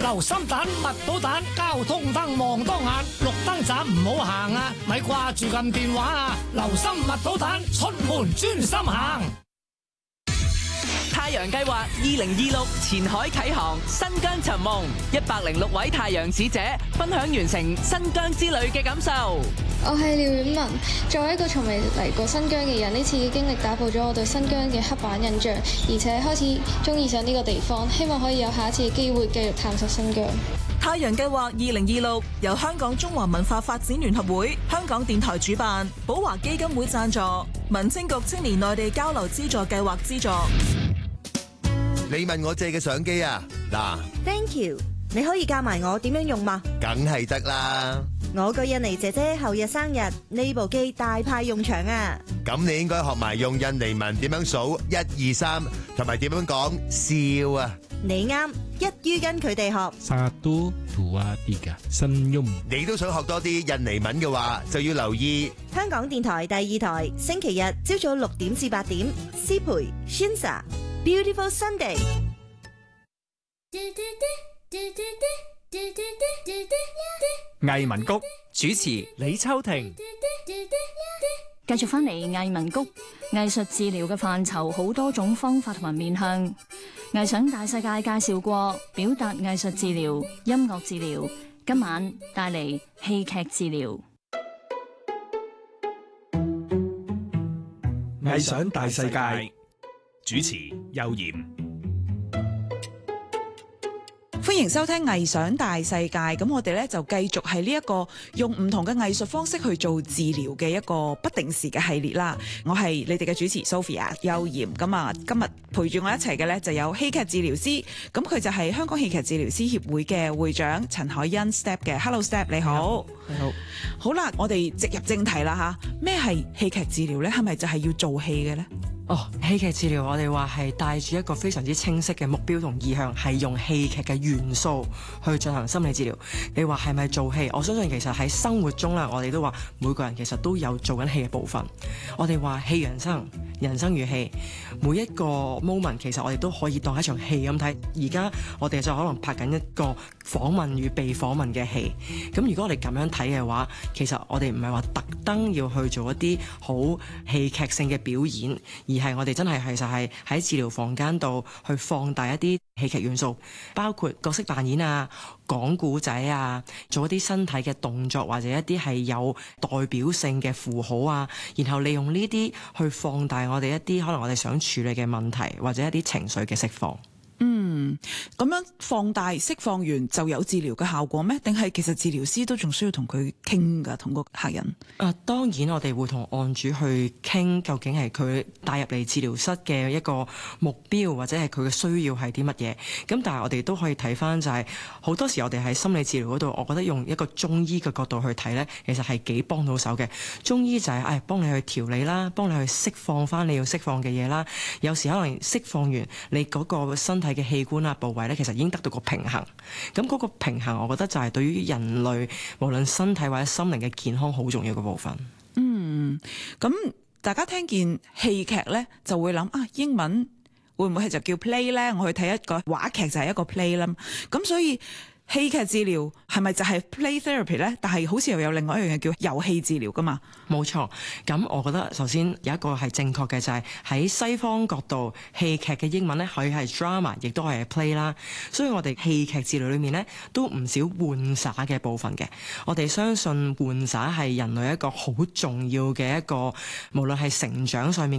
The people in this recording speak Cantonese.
留心蛋、密寶蛋，交通燈望多眼，綠燈盞唔好行啊！咪掛住撳電話啊！留心密寶蛋，出門專心行。 太陽計劃2026前海啟航，新疆尋夢，106位太陽使者分享完成新疆之旅嘅感受。 我係廖婉文，作為一個從未嚟過新疆嘅人，呢次嘅經歷打破咗我對新疆嘅刻板印象，而且開始中意上呢個地方，希望可以有下一次嘅機會繼續探索新疆。 太陽計劃2026由香港中華文化發展聯合會、香港電台主辦，寶華基金會贊助，民政局青年內地交流資助計劃資助。 你問我借嘅相機啊？嗱 ，Thank you， 你可以教埋我點樣用嗎？ 梗係得啦。 我個印尼姐姐後日生日，呢部機大派用場啊！ 咁你應該學埋用印尼文點樣數1、2、3，同埋點樣講笑啊！ 你啱，一於跟佢哋學。 1, 2, 3 senyum。 你都想學多啲印尼文嘅話，就要留意香港電台第2台，星期日朝早6點至8點，思培 Shinsa Beautiful Sunday。 藝文谷主持李秋婷。 繼續翻嚟藝文谷，藝術治療嘅範疇好多種方法同埋面向。藝想大世界介紹過表達藝術治療、音樂治療，今晚帶嚟戲劇治療。 藝想大世界主持邱艷。 歡迎收聽藝想大世界，咁我哋咧就繼續係呢一個用唔同嘅藝術方式去做治療嘅一個不定時嘅系列啦。我係你哋嘅主持 Sophia 邱艷，咁啊今日陪住我一齊嘅咧就有戲劇治療師，咁佢就係香港戲劇治療師協會嘅會長陳凱欣 Step 嘅。Hello Step， 你好。 你好。 好啦，我哋直入正題啦吓，咩係戲劇治療咧？係咪就係要做戲嘅咧？ 戲劇治療我哋話係帶住一個非常之清晰嘅目標同意向，係用戲劇嘅元素去進行心理治療。你話係咪做戲？我相信其實喺生活中啦，我哋都話每個人其實都有做緊戲嘅部分。我哋話戲人生，人生如戲，每一個 moment 其實我哋都可以當一場戲咁睇。而家我哋就可能拍緊一個訪問與被訪問嘅戲。咁如果我哋咁樣睇嘅話，其實我哋唔係話特登要去做一啲好戲劇性嘅表演，而係我哋真係其實係喺治療房間度去放大一啲戲劇元素，包括角色扮演啊、講故仔啊、做一啲身體嘅動作或者一啲係有代表性嘅符號啊，然後利用呢啲去放大我哋一啲可能我哋想處理嘅問題或者一啲情緒嘅釋放。 咁樣放大釋放完就有治療嘅效果咩？定係其實治療師都仲需要同佢傾㗎，同個客人？ 當然我哋會同案主去傾，究竟係佢帶入嚟治療室嘅一個目標或者係佢嘅需要係啲乜嘢。咁但係我哋都可以睇翻就係好多時我哋喺心理治療嗰度，我覺得用一個中醫嘅角度去睇呢，其實係幾幫到手嘅。中醫就係幫你去調理啦，幫你去釋放翻你要釋放嘅嘢啦。有時可能釋放完你嗰個身體嘅器官啊部位咧，其實已經得到個平衡。咁嗰個平衡，我覺得就係對於人類無論身體或者心靈嘅健康好重要嘅部分。 咁大家聽見戲劇咧，就會諗英文會唔會係就叫 play 咧？我去睇一個話劇就係一個 play 啦。咁所以戲劇治療係咪就係 play therapy 咧？但係好似又有另外一樣嘢叫遊戲治療噶嘛？ 冇錯。咁我覺得首先有一個係正確嘅，就係喺西方角度，戲劇嘅英文咧可以係 drama， 亦都係 play 啦。所以我哋戲劇治療裏面咧都唔少玩耍嘅部分嘅。我哋相信玩耍係人類一個好重要嘅一個，無論係成長上面